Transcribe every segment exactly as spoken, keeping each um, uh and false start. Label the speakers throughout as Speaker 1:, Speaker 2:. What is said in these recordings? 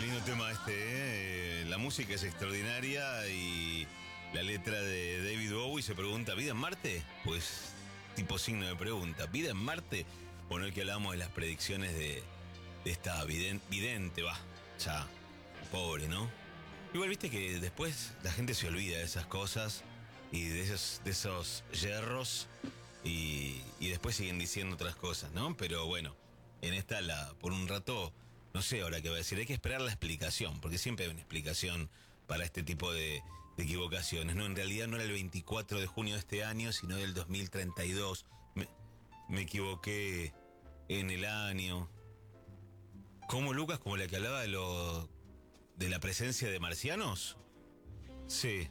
Speaker 1: lindo tema este, ¿eh? La música es extraordinaria y la letra de David Bowie se pregunta, ¿vida en Marte? Pues, tipo signo de pregunta, ¿vida en Marte? Bueno, hoy que hablamos de las predicciones de, de esta vidente, vidente, va, ya, pobre, ¿no? Igual viste que después la gente se olvida de esas cosas y de esos, de esos yerros y, y después siguen diciendo otras cosas, ¿no? Pero bueno, en esta, la, por un rato, no sé ahora qué va a decir, hay que esperar la explicación, porque siempre hay una explicación para este tipo de, de equivocaciones, ¿no? En realidad no era el veinticuatro de junio de este año, sino del dos mil treinta y dos. Me, me equivoqué en el año. ¿Cómo, Lucas? ¿Como la que hablaba de lo de la presencia de marcianos? Sí.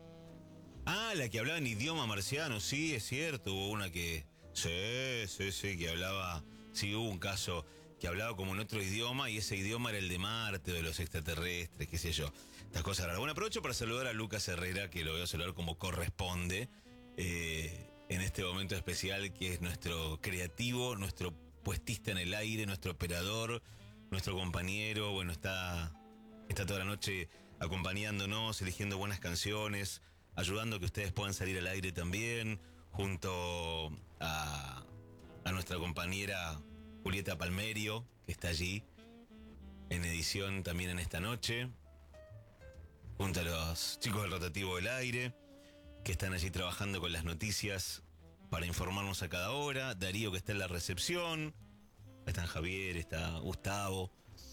Speaker 1: Ah, la que hablaba en idioma marciano, sí, es cierto, hubo una que... Sí, sí, sí, que hablaba... Sí, hubo un caso que hablaba como en otro idioma y ese idioma era el de Marte o de los extraterrestres, qué sé yo. Estas cosas raras. Bueno, aprovecho para saludar a Lucas Herrera, que lo voy a saludar como corresponde, eh, en este momento especial, que es nuestro creativo, nuestro puestista en el aire, nuestro operador, nuestro compañero. Bueno, está, está toda la noche acompañándonos, eligiendo buenas canciones, ayudando a que ustedes puedan salir al aire también, junto a, a nuestra compañera Julieta Palmerio, que está allí en edición también en esta noche, junto a los chicos del Rotativo del Aire, que están allí trabajando con las noticias para informarnos a cada hora, Darío, que está en la recepción, están Javier, está Gustavo,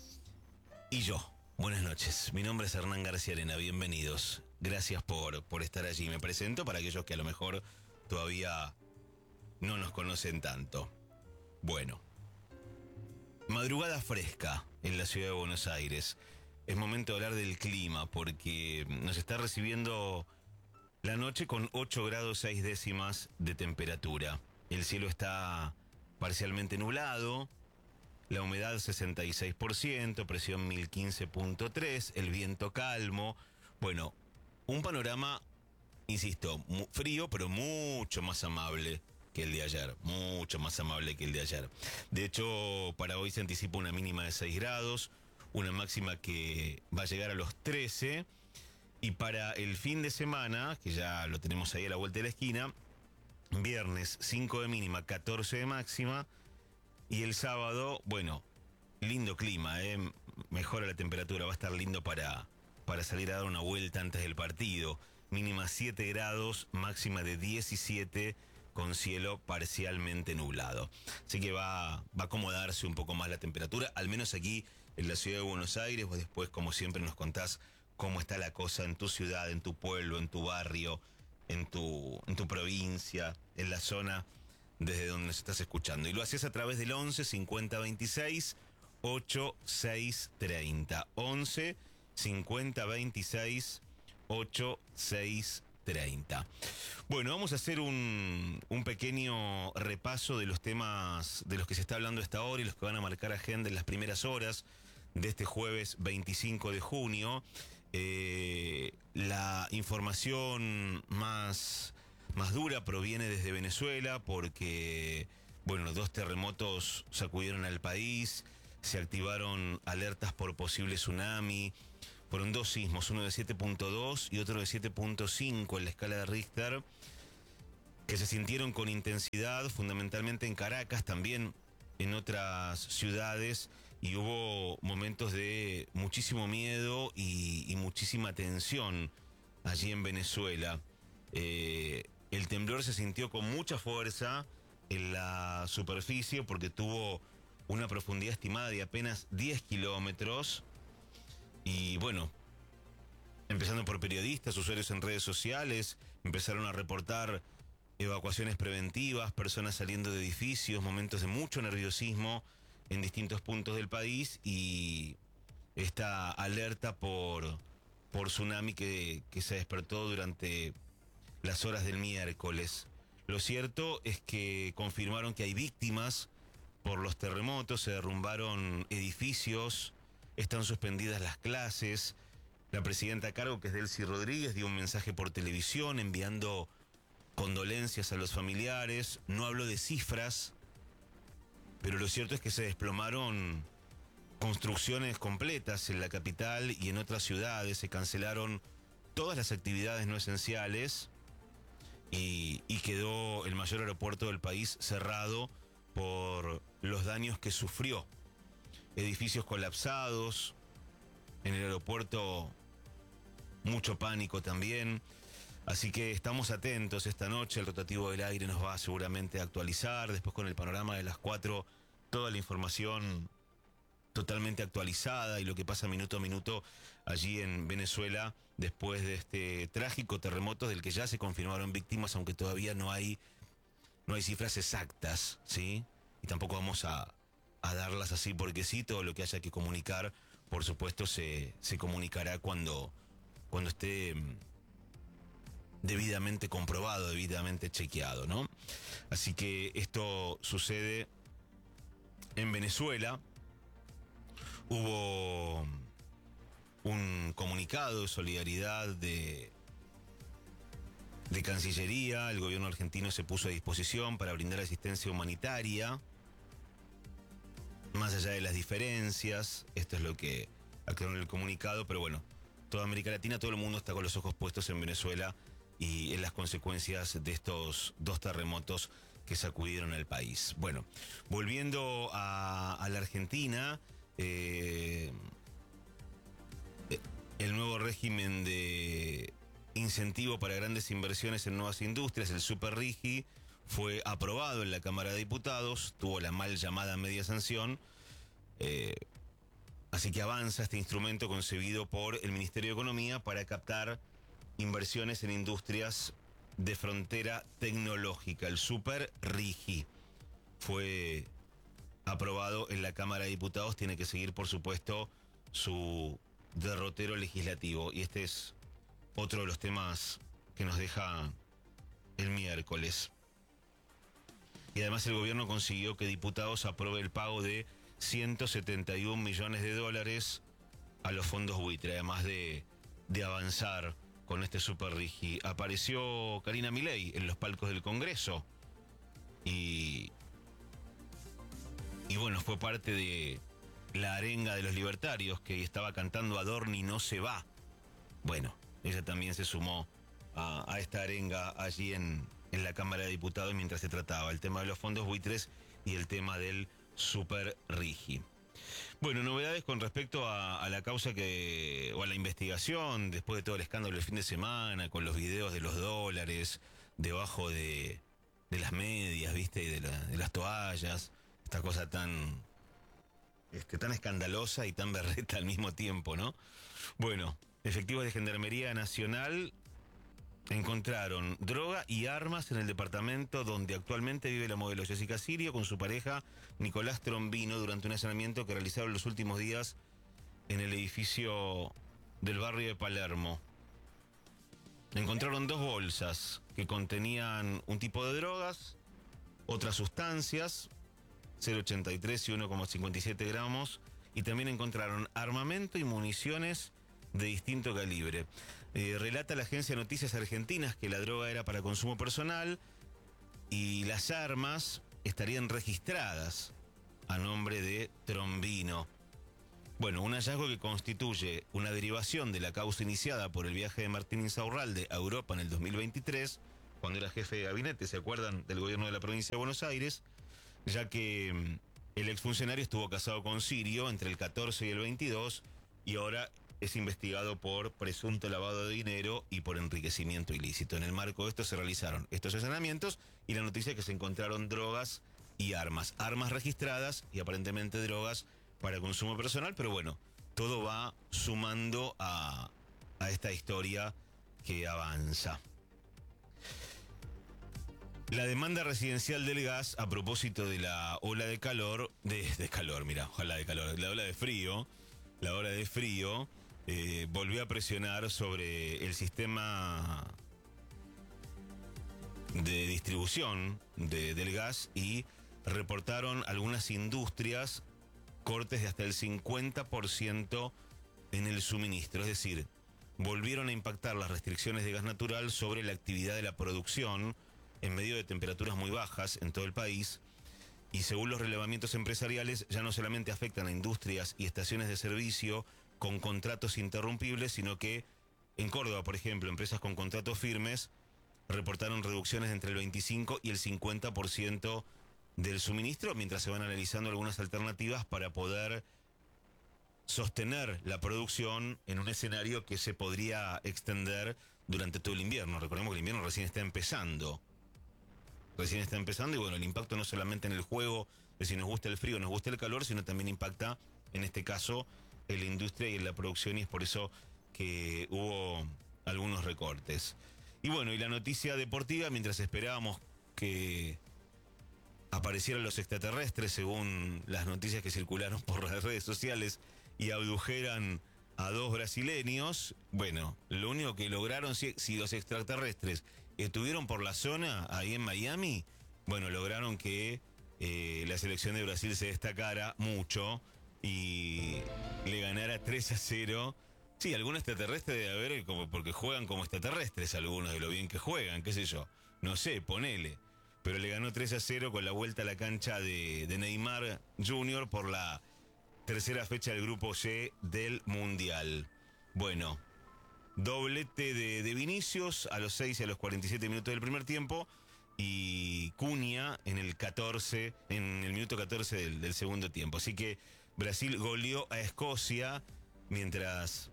Speaker 1: y yo. Buenas noches, mi nombre es Hernán García Arena, bienvenidos, gracias por, por estar allí. Me presento para aquellos que a lo mejor todavía no nos conocen tanto. Bueno, madrugada fresca en la ciudad de Buenos Aires. Es momento de hablar del clima porque nos está recibiendo la noche con ocho grados seis décimas de temperatura. El cielo está parcialmente nublado, la humedad sesenta y seis por ciento, presión mil quince punto tres, el viento calmo. Bueno, un panorama, insisto, mu- frío, pero mucho más amable que el de ayer, mucho más amable que el de ayer. De hecho, para hoy se anticipa una mínima de seis grados, una máxima que va a llegar a los trece, y para el fin de semana, que ya lo tenemos ahí a la vuelta de la esquina, viernes cinco de mínima, catorce de máxima, y el sábado, bueno, lindo clima, ¿eh? Mejora la temperatura, va a estar lindo para, para salir a dar una vuelta antes del partido. Mínima siete grados, máxima de diecisiete, con cielo parcialmente nublado. Así que va, va a acomodarse un poco más la temperatura, al menos aquí en la ciudad de Buenos Aires. Vos después, como siempre, nos contás cómo está la cosa en tu ciudad, en tu pueblo, en tu barrio, en tu, en tu provincia, en la zona desde donde nos estás escuchando. Y lo haces a través del once cincuenta veintiséis ochenta y seis treinta. once cincuenta veintiséis ochenta y seis treinta. Bueno, vamos a hacer un, un pequeño repaso de los temas de los que se está hablando a esta hora y los que van a marcar agenda en las primeras horas de este jueves veinticinco de junio. Eh, la información más, más dura proviene desde Venezuela porque, bueno, los dos terremotos sacudieron al país, se activaron alertas por posible tsunami. Fueron dos sismos, uno de siete punto dos y otro de siete punto cinco en la escala de Richter, que se sintieron con intensidad, fundamentalmente en Caracas, también en otras ciudades, y hubo momentos de muchísimo miedo y, y muchísima tensión allí en Venezuela. Eh, el temblor se sintió con mucha fuerza en la superficie porque tuvo una profundidad estimada de apenas diez kilómetros. Y bueno, empezando por periodistas, usuarios en redes sociales, empezaron a reportar evacuaciones preventivas, personas saliendo de edificios, momentos de mucho nerviosismo en distintos puntos del país y esta alerta por, por tsunami que, que se despertó durante las horas del miércoles. Lo cierto es que confirmaron que hay víctimas por los terremotos, se derrumbaron edificios, están suspendidas las clases. La presidenta a cargo, que es Delcy Rodríguez, dio un mensaje por televisión enviando condolencias a los familiares. No habló de cifras, pero lo cierto es que se desplomaron construcciones completas en la capital y en otras ciudades. Se cancelaron todas las actividades no esenciales y, y quedó el mayor aeropuerto del país cerrado por los daños que sufrió. Edificios colapsados, en el aeropuerto mucho pánico también. Así que estamos atentos esta noche, el rotativo del aire nos va seguramente a actualizar, después con el panorama de las cuatro, toda la información totalmente actualizada y lo que pasa minuto a minuto allí en Venezuela después de este trágico terremoto del que ya se confirmaron víctimas, aunque todavía no hay, no hay cifras exactas, ¿sí? Y tampoco vamos a, a darlas así porque sí, todo lo que haya que comunicar, por supuesto, se, se comunicará cuando, cuando esté debidamente comprobado, debidamente chequeado, ¿no? Así que esto sucede en Venezuela. Hubo un comunicado de solidaridad de, de Cancillería. El gobierno argentino se puso a disposición para brindar asistencia humanitaria. Más allá de las diferencias, esto es lo que aclaró en el comunicado, pero bueno, toda América Latina, todo el mundo está con los ojos puestos en Venezuela y en las consecuencias de estos dos terremotos que sacudieron al país. Bueno, volviendo a, a la Argentina, eh, el nuevo régimen de incentivo para grandes inversiones en nuevas industrias, el Super RIGI, fue aprobado en la Cámara de Diputados, tuvo la mal llamada media sanción, eh, así que avanza este instrumento concebido por el Ministerio de Economía para captar inversiones en industrias de frontera tecnológica. El Super RIGI fue aprobado en la Cámara de Diputados, tiene que seguir, por supuesto, su derrotero legislativo. Y este es otro de los temas que nos deja el miércoles. Y además el gobierno consiguió que diputados apruebe el pago de ciento setenta y un millones de dólares a los fondos buitre, además de, de avanzar con este Super RIGI. Apareció Karina Milei en los palcos del Congreso y, y bueno, fue parte de la arenga de los libertarios que estaba cantando Adorni no se va. Bueno, ella también se sumó a, a esta arenga allí en, en la Cámara de Diputados mientras se trataba el tema de los fondos buitres y el tema del Super RIGI. Bueno, novedades con respecto a, a la causa que, o a la investigación, después de todo el escándalo del fin de semana, con los videos de los dólares debajo de, de las medias, ¿viste? Y de, la, de las toallas, esta cosa tan, este, tan escandalosa y tan berreta al mismo tiempo, ¿no? Bueno, efectivos de Gendarmería Nacional encontraron droga y armas en el departamento donde actualmente vive la modelo Jessica Sirio con su pareja Nicolás Trombino durante un allanamiento que realizaron los últimos días en el edificio del barrio de Palermo. Encontraron dos bolsas que contenían un tipo de drogas, otras sustancias, cero coma ochenta y tres y uno coma cincuenta y siete gramos, y también encontraron armamento y municiones de distinto calibre. Eh, relata la agencia de Noticias Argentinas que la droga era para consumo personal y las armas estarían registradas a nombre de Trombino. Bueno, un hallazgo que constituye una derivación de la causa iniciada por el viaje de Martín Insaurralde a Europa en el dos mil veintitrés, cuando era jefe de gabinete, ¿se acuerdan?, del gobierno de la provincia de Buenos Aires, ya que mm, el exfuncionario estuvo casado con Sirio entre el catorce y el veintidós y ahora es investigado por presunto lavado de dinero y por enriquecimiento ilícito. En el marco de esto se realizaron estos allanamientos y la noticia es que se encontraron drogas y armas. Armas registradas y aparentemente drogas para consumo personal, pero bueno, todo va sumando a, a esta historia que avanza. La demanda residencial del gas a propósito de la ola de calor, de, de calor, mira, ojalá de calor, la ola de frío, la ola de frío, Eh, volvió a presionar sobre el sistema de distribución de, del gas y reportaron algunas industrias cortes de hasta el cincuenta por ciento en el suministro. Es decir, volvieron a impactar las restricciones de gas natural sobre la actividad de la producción en medio de temperaturas muy bajas en todo el país Y según los relevamientos empresariales, ya no solamente afectan a industrias y estaciones de servicio con contratos interrumpibles, sino que en Córdoba, por ejemplo, empresas con contratos firmes reportaron reducciones de entre el veinticinco y el cincuenta por ciento del suministro, mientras se van analizando algunas alternativas para poder sostener la producción en un escenario que se podría extender durante todo el invierno. Recordemos que el invierno recién está empezando. Recién está empezando y bueno, el impacto no solamente en el juego de si nos gusta el frío o nos gusta el calor, sino también impacta, en este caso, en la industria y en la producción, y es por eso que hubo algunos recortes. Y bueno, y la noticia deportiva, mientras esperábamos que aparecieran los extraterrestres, según las noticias que circularon por las redes sociales, y abdujeran a dos brasileños, bueno, lo único que lograron, si, si los extraterrestres estuvieron por la zona, ahí en Miami, bueno, lograron que eh, la selección de Brasil se destacara mucho y le ganara tres a cero. Sí, algún extraterrestre debe haber, como, porque juegan como extraterrestres algunos, de lo bien que juegan, qué sé yo, no sé, ponele. Pero le ganó tres a cero con la vuelta a la cancha de, de Neymar junior por la tercera fecha del Grupo C del Mundial. Bueno, doblete de, de Vinicius a los seis y a los cuarenta y siete minutos del primer tiempo, y Cunha en el catorce, en el minuto catorce del, del segundo tiempo. Así que Brasil goleó a Escocia mientras,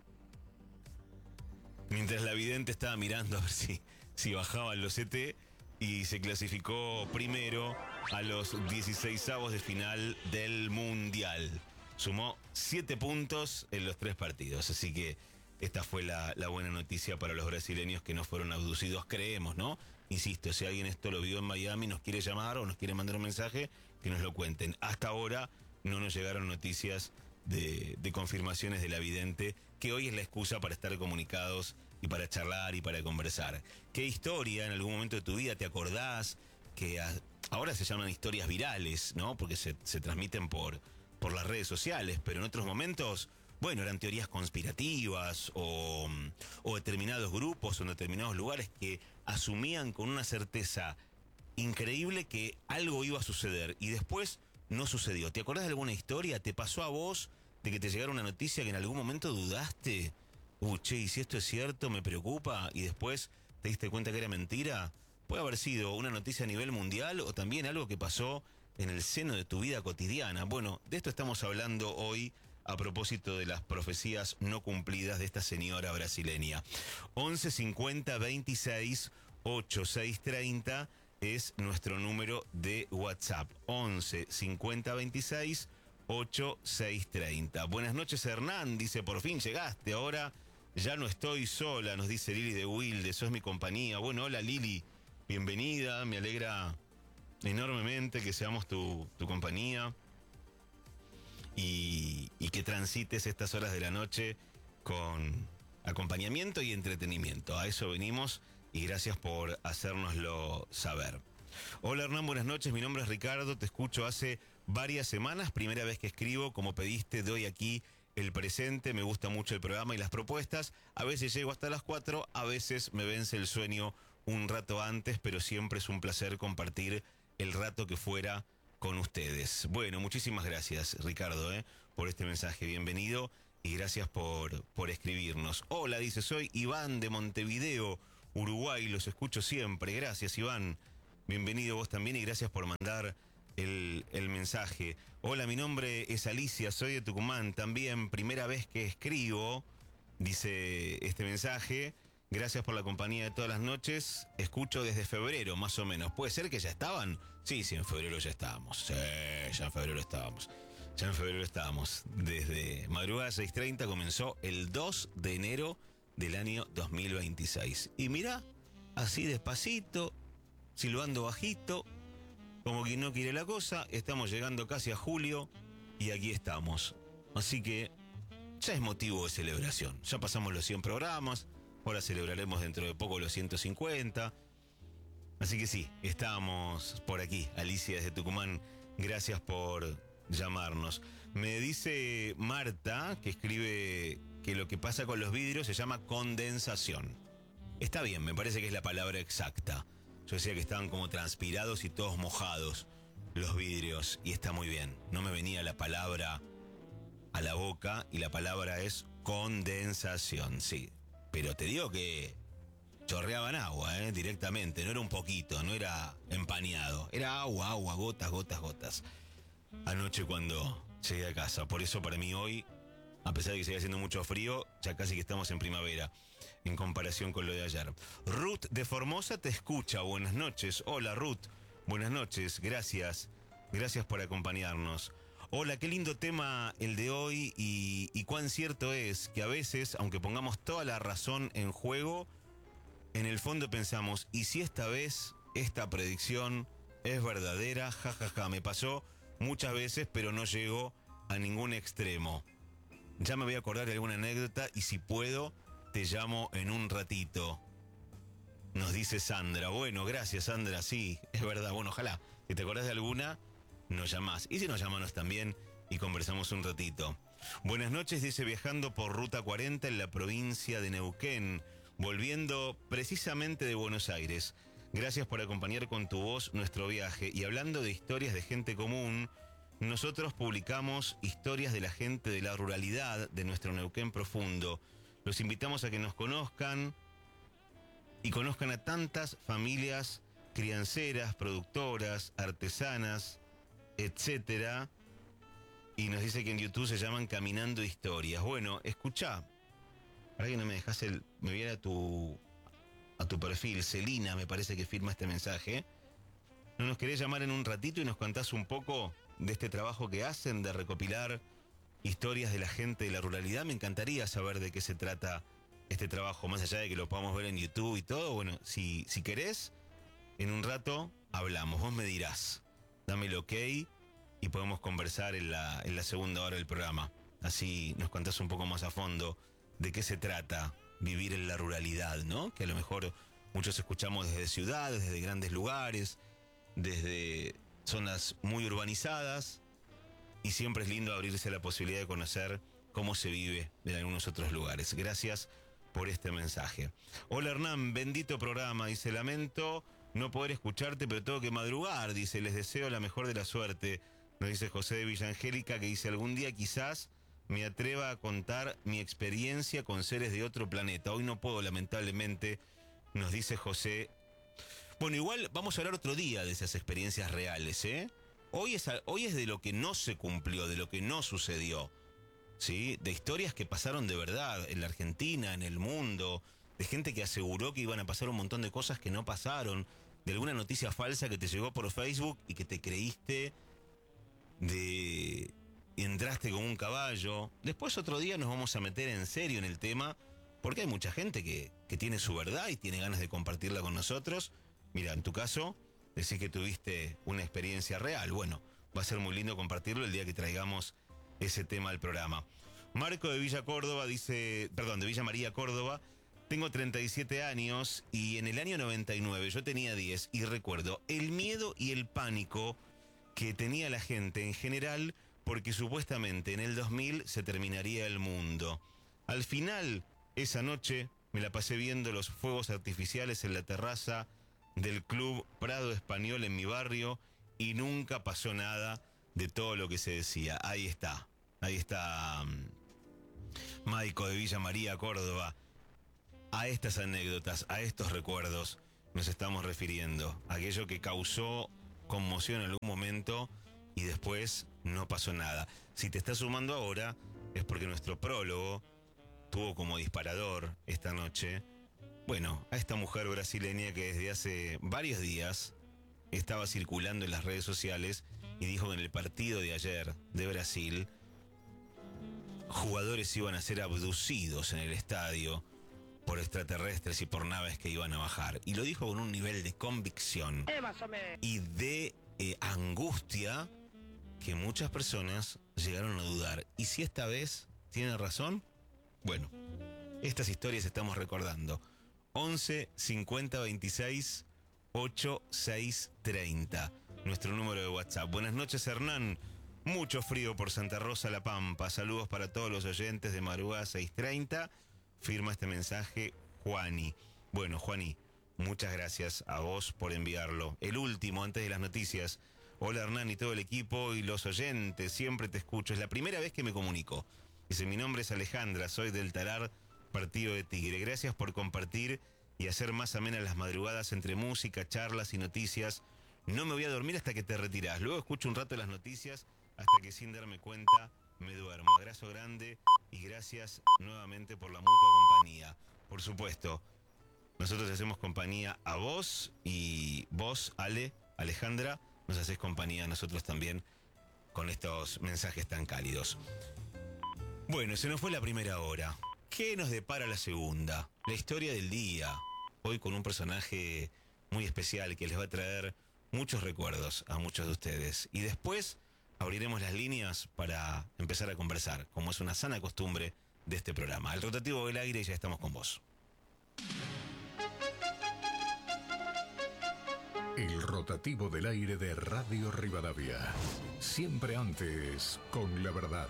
Speaker 1: mientras la vidente estaba mirando a ver si, si bajaban los C T, y se clasificó primero a los dieciseisavos de final del Mundial. Sumó siete puntos en los tres partidos, así que esta fue la, la buena noticia para los brasileños que no fueron abducidos, creemos, ¿no? Insisto, si alguien esto lo vio en Miami, nos quiere llamar o nos quiere mandar un mensaje, que nos lo cuenten. Hasta ahora no nos llegaron noticias de, de confirmaciones de la vidente, que hoy es la excusa para estar comunicados y para charlar y para conversar. ¿Qué historia en algún momento de tu vida te acordás que a, ahora se llaman historias virales, ¿no? Porque se, se transmiten por, por las redes sociales, pero en otros momentos, bueno, eran teorías conspirativas o, o determinados grupos o en determinados lugares que asumían con una certeza increíble que algo iba a suceder y después no sucedió? ¿Te acordás de alguna historia? ¿Te pasó a vos de que te llegara una noticia que en algún momento dudaste? Uh, che, y si esto es cierto, me preocupa, y después te diste cuenta que era mentira. Puede haber sido una noticia a nivel mundial o también algo que pasó en el seno de tu vida cotidiana. Bueno, de esto estamos hablando hoy a propósito de las profecías no cumplidas de esta señora brasileña. once cincuenta veintiséis ochenta y seis treinta es nuestro número de WhatsApp. once cincuenta veintiséis ochenta y seis treinta. Buenas noches, Hernán, dice, por fin llegaste, ahora ya no estoy sola, nos dice Lili de Wilde, sos mi compañía. Bueno, hola Lili, bienvenida, me alegra enormemente que seamos tu, tu compañía y, y que transites estas horas de la noche con acompañamiento y entretenimiento. A eso venimos y gracias por hacérnoslo saber. Hola Hernán, buenas noches, mi nombre es Ricardo, te escucho hace varias semanas, primera vez que escribo, como pediste, doy aquí el presente, me gusta mucho el programa y las propuestas, a veces llego hasta las cuatro, a veces me vence el sueño un rato antes, pero siempre es un placer compartir el rato que fuera con ustedes. Bueno, muchísimas gracias Ricardo, ¿eh? por este mensaje, bienvenido y gracias por, por escribirnos. Hola, dice, soy Iván de Montevideo, Uruguay, los escucho siempre, gracias Iván, bienvenido vos también y gracias por mandar El, el mensaje. Hola, mi nombre es Alicia, soy de Tucumán, también primera vez que escribo, dice este mensaje, gracias por la compañía de todas las noches, escucho desde febrero más o menos, ¿puede ser que ya estaban? Sí, sí, en febrero ya estábamos, sí, ya en febrero estábamos, ya en febrero estábamos, desde madrugada seis treinta comenzó el dos de enero del año dos mil veintiséis, y mira, así despacito, silbando bajito, como quien no quiere la cosa, estamos llegando casi a julio y aquí estamos. Así que ya es motivo de celebración. Ya pasamos los cien programas, ahora celebraremos dentro de poco los ciento cincuenta. Así que sí, estamos por aquí. Alicia desde Tucumán, gracias por llamarnos. Me dice Marta, que escribe que lo que pasa con los vidrios se llama condensación. Está bien, me parece que es la palabra exacta. Yo decía que estaban como transpirados y todos mojados. los vidrios, y está muy bien. No me venía la palabra a la boca, y la palabra es condensación, sí. Pero te digo que chorreaban agua, ¿eh? Directamente, no era un poquito, no era empañado. Era agua, agua, gotas, gotas, gotas. Anoche cuando llegué a casa, por eso para mí hoy, a pesar de que sigue haciendo mucho frío, ya casi que estamos en primavera, en comparación con lo de ayer. Ruth de Formosa te escucha, buenas noches. Hola Ruth, buenas noches, gracias, gracias por acompañarnos. Hola, qué lindo tema el de hoy y, y cuán cierto es que a veces, aunque pongamos toda la razón en juego, en el fondo pensamos, ¿y si esta vez esta predicción es verdadera? Ja, ja, ja, me pasó muchas veces, pero no llego a ningún extremo. Ya me voy a acordar de alguna anécdota y si puedo, te llamo en un ratito. Nos dice Sandra. Bueno, gracias Sandra, sí, es verdad. Bueno, ojalá, si te acordás de alguna, nos llamás. Y si nos llamamos también y conversamos un ratito. Buenas noches, dice, viajando por Ruta cuarenta en la provincia de Neuquén, volviendo precisamente de Buenos Aires. Gracias por acompañar con tu voz nuestro viaje. Y hablando de historias de gente común, nosotros publicamos historias de la gente de la ruralidad de nuestro Neuquén profundo. Los invitamos a que nos conozcan y conozcan a tantas familias crianceras, productoras, artesanas, etcétera. Y nos dice que en YouTube se llaman Caminando Historias. Bueno, escuchá. Para que no me dejas el... Me voy a ir a tu, a tu perfil. Celina me parece que firma este mensaje. ¿No nos querés llamar en un ratito y nos contás un poco de este trabajo que hacen, de recopilar historias de la gente de la ruralidad? Me encantaría saber de qué se trata este trabajo, más allá de que lo podamos ver en YouTube y todo. Bueno, si, si querés, en un rato hablamos. Vos me dirás, dame el ok y podemos conversar en la, en la segunda hora del programa. Así nos contás un poco más a fondo de qué se trata vivir en la ruralidad, ¿no? Que a lo mejor muchos escuchamos desde ciudades, desde grandes lugares, desde zonas muy urbanizadas, y siempre es lindo abrirse a la posibilidad de conocer cómo se vive en algunos otros lugares. Gracias por este mensaje. Hola Hernán, bendito programa, dice, lamento no poder escucharte, pero tengo que madrugar, dice, les deseo la mejor de la suerte. Nos dice José de Villa Angélica, que dice, algún día quizás me atreva a contar mi experiencia con seres de otro planeta. Hoy no puedo, lamentablemente, nos dice José. Bueno, igual vamos a hablar otro día de esas experiencias reales, ¿eh? Hoy es, hoy es de lo que no se cumplió, de lo que no sucedió, ¿sí? De historias que pasaron de verdad en la Argentina, en el mundo, de gente que aseguró que iban a pasar un montón de cosas que no pasaron, de alguna noticia falsa que te llegó por Facebook y que te creíste, de... entraste como un caballo. Después otro día nos vamos a meter en serio en el tema, porque hay mucha gente que, que tiene su verdad y tiene ganas de compartirla con nosotros. Mira, en tu caso, decís que tuviste una experiencia real. Bueno, va a ser muy lindo compartirlo el día que traigamos ese tema al programa. Marco de Villa Córdoba dice, perdón, de Villa María Córdoba, tengo treinta y siete años y en el año noventa y nueve yo tenía diez y recuerdo el miedo y el pánico que tenía la gente en general porque supuestamente en el dos mil se terminaría el mundo. Al final, esa noche me la pasé viendo los fuegos artificiales en la terraza del Club Prado Español en mi barrio y nunca pasó nada de todo lo que se decía. Ahí está, ahí está um, Maico de Villa María, Córdoba. A estas anécdotas, a estos recuerdos nos estamos refiriendo. Aquello que causó conmoción en algún momento y después no pasó nada. Si te estás sumando ahora es porque nuestro prólogo tuvo como disparador esta noche, bueno, a esta mujer brasileña que desde hace varios días estaba circulando en las redes sociales y dijo que en el partido de ayer de Brasil jugadores iban a ser abducidos en el estadio por extraterrestres y por naves que iban a bajar. Y lo dijo con un nivel de convicción y de eh, angustia que muchas personas llegaron a dudar. ¿Y si esta vez tiene razón? Bueno, estas historias estamos recordando. once cincuenta veintiséis ochenta y seis treinta, nuestro número de WhatsApp. Buenas noches, Hernán. Mucho frío por Santa Rosa, La Pampa. Saludos para todos los oyentes de madrugada seis treinta. Firma este mensaje Juani. Bueno, Juani, muchas gracias a vos por enviarlo. El último, antes de las noticias. Hola Hernán y todo el equipo y los oyentes, siempre te escucho. Es la primera vez que me comunico. Dice, mi nombre es Alejandra, soy del Tarar, partido de Tigre. Gracias por compartir y hacer más amenas las madrugadas entre música, charlas y noticias. No me voy a dormir hasta que te retirás. Luego escucho un rato las noticias hasta que sin darme cuenta me duermo. Abrazo grande y gracias nuevamente por la mutua compañía. Por supuesto, nosotros hacemos compañía a vos y vos, Ale, Alejandra, nos haces compañía a nosotros también con estos mensajes tan cálidos. Bueno, se nos fue la primera hora. ¿Qué nos depara la segunda? La historia del día. Hoy con un personaje muy especial que les va a traer muchos recuerdos a muchos de ustedes. Y después abriremos las líneas para empezar a conversar, como es una sana costumbre de este programa. El rotativo del aire y ya estamos con vos.
Speaker 2: El rotativo del aire de Radio Rivadavia. Siempre antes con la verdad.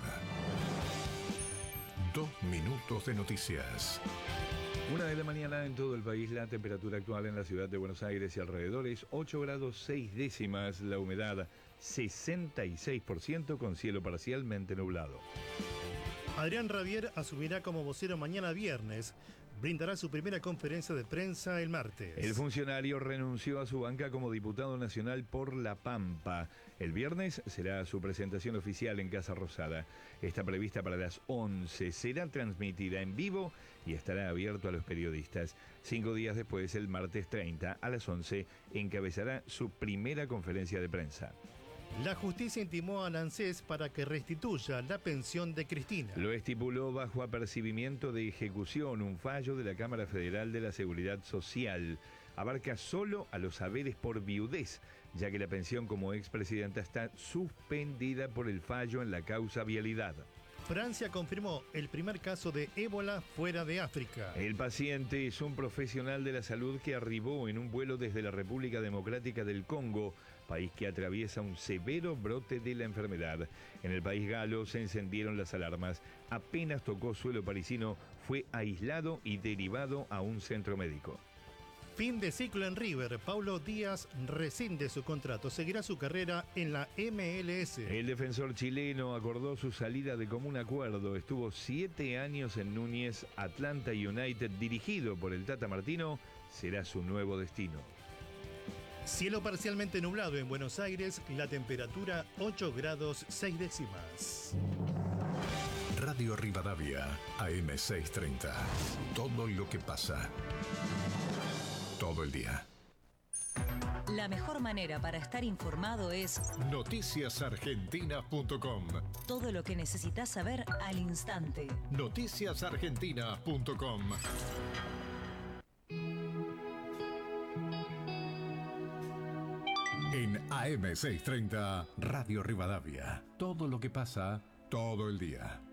Speaker 2: Dos minutos de noticias.
Speaker 3: Una de la mañana en todo el país, la temperatura actual en la ciudad de Buenos Aires y alrededores, ocho grados seis décimas, la humedad sesenta y seis por ciento con cielo parcialmente nublado.
Speaker 4: Adrián Rabier asumirá como vocero mañana viernes. Brindará su primera conferencia de prensa el martes.
Speaker 3: El funcionario renunció a su banca como diputado nacional por La Pampa. El viernes será su presentación oficial en Casa Rosada. Está prevista para las once. Será transmitida en vivo y estará abierto a los periodistas. Cinco días después, el martes treinta, a las once, encabezará su primera conferencia de prensa.
Speaker 4: La justicia intimó al ANSES para que restituya la pensión de Cristina.
Speaker 3: Lo estipuló bajo apercibimiento de ejecución un fallo de la Cámara Federal de la Seguridad Social. Abarca solo a los haberes por viudez, ya que la pensión como expresidenta está suspendida por el fallo en la causa vialidad.
Speaker 4: Francia confirmó el primer caso de ébola fuera de África.
Speaker 3: El paciente es un profesional de la salud que arribó en un vuelo desde la República Democrática del Congo, país que atraviesa un severo brote de la enfermedad. En el país galo se encendieron las alarmas. Apenas tocó suelo parisino, fue aislado y derivado a un centro médico.
Speaker 4: Fin de ciclo en River. Paulo Díaz rescinde su contrato. Seguirá su carrera en la M L S.
Speaker 3: El defensor chileno acordó su salida de común acuerdo. Estuvo siete años en Núñez. Atlanta United, dirigido por el Tata Martino, será su nuevo destino.
Speaker 4: Cielo parcialmente nublado en Buenos Aires. La temperatura ocho grados seis décimas.
Speaker 2: Radio Rivadavia, A M seiscientos treinta. Todo lo que pasa. Todo el día.
Speaker 5: La mejor manera para estar informado es
Speaker 2: noticias argentinas punto com.
Speaker 5: Todo lo que necesitas saber al instante.
Speaker 2: noticias argentinas punto com. En A M seiscientos treinta, Radio Rivadavia. Todo lo que pasa, todo el día.